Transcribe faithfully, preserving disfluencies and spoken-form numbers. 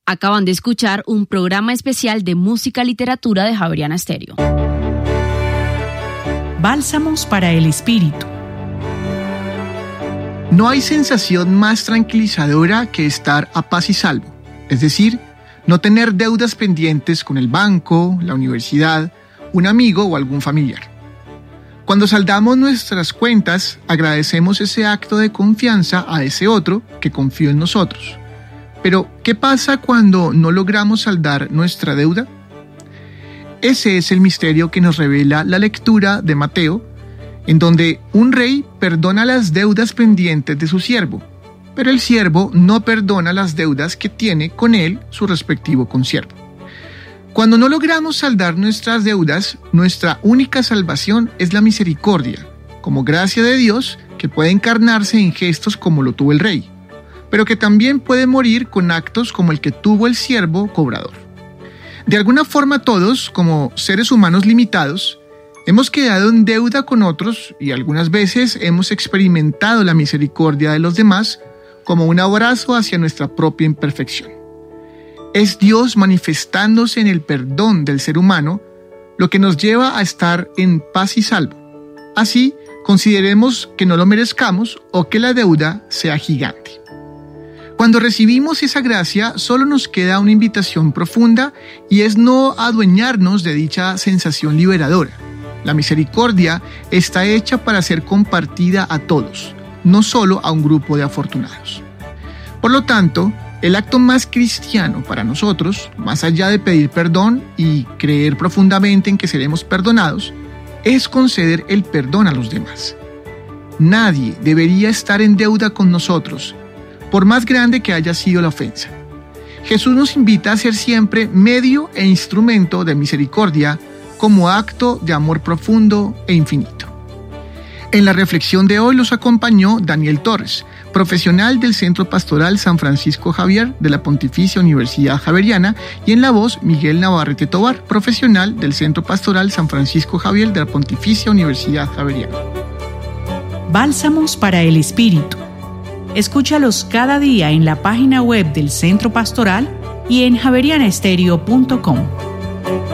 Acaban de escuchar un programa especial de música literatura de Javeriana Estéreo. Bálsamos para el espíritu. No hay sensación más tranquilizadora que estar a paz y salvo, es decir, no tener deudas pendientes con el banco, la universidad, un amigo o algún familiar. Cuando saldamos nuestras cuentas, agradecemos ese acto de confianza a ese otro que confió en nosotros. Pero, ¿qué pasa cuando no logramos saldar nuestra deuda? Ese es el misterio que nos revela la lectura de Mateo, en donde un rey perdona las deudas pendientes de su siervo, pero el siervo no perdona las deudas que tiene con él su respectivo consiervo. Cuando no logramos saldar nuestras deudas, nuestra única salvación es la misericordia, como gracia de Dios que puede encarnarse en gestos como lo tuvo el rey, pero que también puede morir con actos como el que tuvo el siervo cobrador. De alguna forma todos, como seres humanos limitados, hemos quedado en deuda con otros y algunas veces hemos experimentado la misericordia de los demás como un abrazo hacia nuestra propia imperfección. Es Dios manifestándose en el perdón del ser humano lo que nos lleva a estar en paz y salvo. Así, consideremos que no lo merezcamos o que la deuda sea gigante. Cuando recibimos esa gracia, solo nos queda una invitación profunda y es no adueñarnos de dicha sensación liberadora. La misericordia está hecha para ser compartida a todos, no solo a un grupo de afortunados. Por lo tanto, el acto más cristiano para nosotros, más allá de pedir perdón y creer profundamente en que seremos perdonados, es conceder el perdón a los demás. Nadie debería estar en deuda con nosotros, por más grande que haya sido la ofensa. Jesús nos invita a ser siempre medio e instrumento de misericordia como acto de amor profundo e infinito. En la reflexión de hoy los acompañó Daniel Torres, profesional del Centro Pastoral San Francisco Javier de la Pontificia Universidad Javeriana, y en la voz Miguel Navarrete Tobar, profesional del Centro Pastoral San Francisco Javier de la Pontificia Universidad Javeriana. Bálsamos para el espíritu. Escúchalos cada día en la página web del Centro Pastoral y en javeriana estéreo punto com.